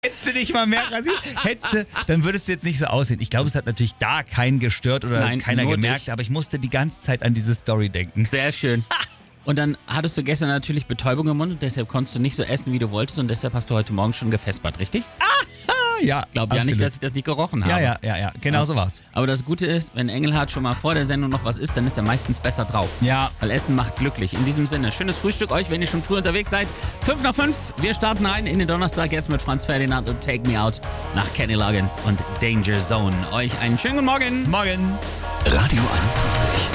Hättest du dich mal mehr rasiert, dann würdest du jetzt nicht so aussehen. Ich glaube, es hat natürlich da keinen gestört oder keiner gemerkt, aber ich musste die ganze Zeit an diese Story denken. Sehr schön. Und dann hattest du gestern natürlich Betäubung im Mund und deshalb konntest du nicht so essen, wie du wolltest und deshalb hast du heute Morgen schon gefespert, richtig? Ja, Ich glaube ja nicht, dass ich das nicht gerochen habe. Ja, genau so war's. Aber das Gute ist, wenn Engelhardt schon mal vor der Sendung noch was isst, dann ist er meistens besser drauf. Ja. Weil Essen macht glücklich. In diesem Sinne, schönes Frühstück euch, wenn ihr schon früh unterwegs seid. 5 nach 5, wir starten rein in den Donnerstag jetzt mit Franz Ferdinand und Take Me Out nach Kenny Loggins und Danger Zone. Euch einen schönen guten Morgen. Morgen. Radio 21.